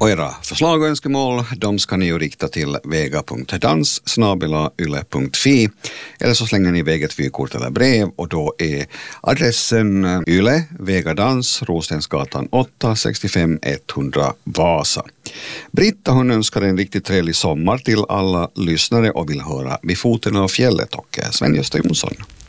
Och era förslag och önskemål, de ska ni ju rikta till vega.dans@yle.fi eller så slänger ni iväg ett vykort eller brev och då är adressen Yle, Vega Dans, Rostenskatan 8, 65 100 Vasa. Britta, hon önskar en riktigt trevlig sommar till alla lyssnare och vill höra Vid foten av fjället och Sven-Gösta Jonsson.